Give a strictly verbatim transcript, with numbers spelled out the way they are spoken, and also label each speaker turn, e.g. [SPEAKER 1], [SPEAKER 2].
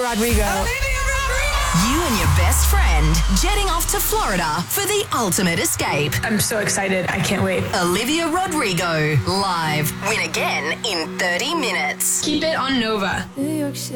[SPEAKER 1] Rodrigo.
[SPEAKER 2] You and your best friend jetting off to Florida for the ultimate escape.
[SPEAKER 1] I'm so excited. I can't wait.
[SPEAKER 2] Olivia Rodrigo, live. Win again in thirty minutes.
[SPEAKER 1] Keep it on Nova.
[SPEAKER 3] New York City.